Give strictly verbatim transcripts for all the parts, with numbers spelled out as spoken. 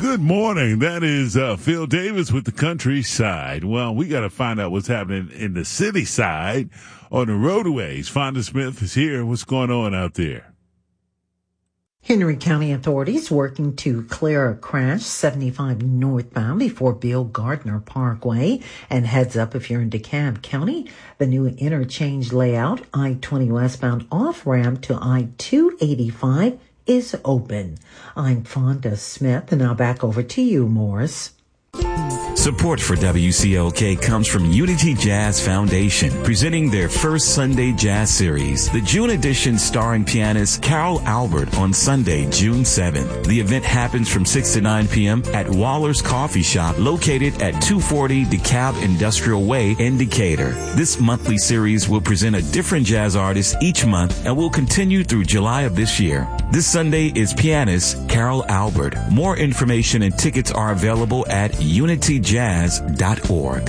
Good morning. That is uh, Phil Davis with the Countryside. Well, we got to find out what's happening in the city side on the roadways. Fonda Smith is here. What's going on out there? Henry County authorities working to clear a crash seventy-five northbound before Bill Gardner Parkway. And heads up if you're in DeKalb County, the new interchange layout, I twenty westbound off-ramp to I two eighty-five, is open. I'm Fonda Smith, and now back over to you, Morris. Support for W C L K comes from Unity Jazz Foundation, presenting their first Sunday Jazz Series, the June edition starring pianist Carol Albert on Sunday, June seventh. The event happens from six to nine p.m. at Waller's Coffee Shop, located at two forty DeKalb Industrial Way in Decatur. This monthly series will present a different jazz artist each month and will continue through July of this year. This Sunday is pianist Carol Albert. More information and tickets are available at unity jazz dot org.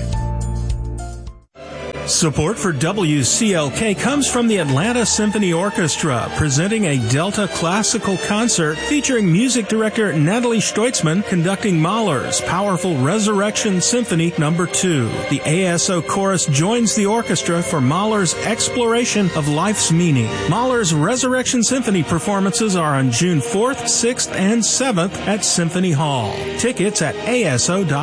Support for W C L K comes from the Atlanta Symphony Orchestra, presenting a Delta classical concert featuring music director Natalie Stoitzman conducting Mahler's Powerful Resurrection Symphony Number two. The A S O Chorus joins the orchestra for Mahler's exploration of life's meaning. Mahler's Resurrection Symphony performances are on June fourth, sixth, and seventh at Symphony Hall. Tickets at A S O dot org.